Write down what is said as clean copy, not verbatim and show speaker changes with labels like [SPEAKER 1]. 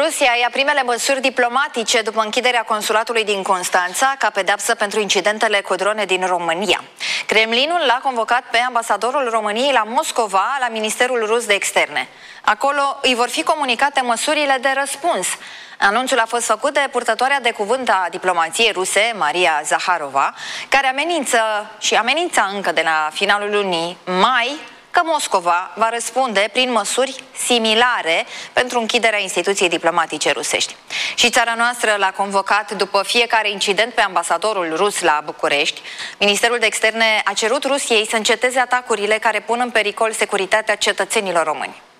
[SPEAKER 1] Rusia ia primele măsuri diplomatice după închiderea consulatului din Constanța ca pedeapsă pentru incidentele cu drone din România. Kremlinul l-a convocat pe ambasadorul României la Moscova, la Ministerul Rus de Externe. Acolo îi vor fi comunicate măsurile de răspuns. Anunțul a fost făcut de purtătoarea de cuvânt a diplomației ruse, Maria Zaharova, care amenința încă de la finalul lunii mai că Moscova va răspunde prin măsuri similare pentru închiderea instituției diplomatice rusești. Și țara noastră l-a convocat după fiecare incident pe ambasadorul rus la București. Ministerul de Externe a cerut Rusiei să înceteze atacurile care pun în pericol securitatea cetățenilor români.